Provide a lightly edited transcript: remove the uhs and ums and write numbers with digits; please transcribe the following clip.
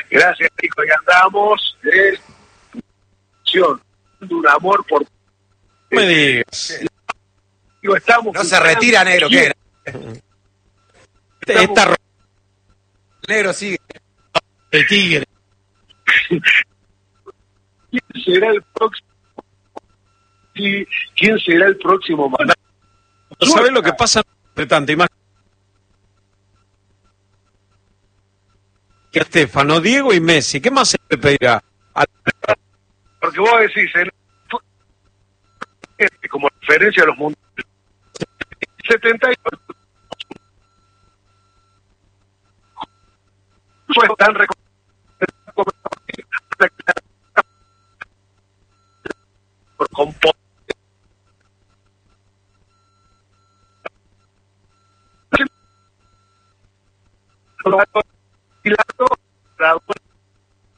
Gracias, Nico. Y andamos de un amor por... No me digas. Estamos No se retira, negro, ¿qué? Esta Negro sigue. el tigre. ¿Quién será el próximo? ¿Quién será el próximo mandato? ¿Sabes lo que pasa? Tanto imagen que Estefano, Diego y Messi. ¿Qué más se le pedirá? Porque vos decís, como referencia a los mundiales, 78 están por componer.